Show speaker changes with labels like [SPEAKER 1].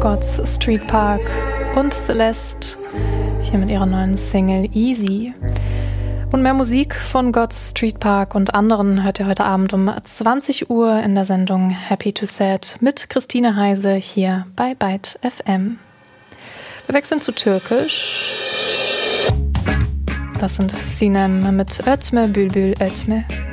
[SPEAKER 1] God's Street Park und Celeste, hier mit ihrer neuen Single Easy. Und mehr Musik von God's Street Park und anderen hört ihr heute Abend um 20 Uhr in der Sendung Happy to Sad mit Christine Heise hier bei Byte FM. Wir wechseln zu Türkisch. Das sind Sinem mit Ötme Bülbül Ötme.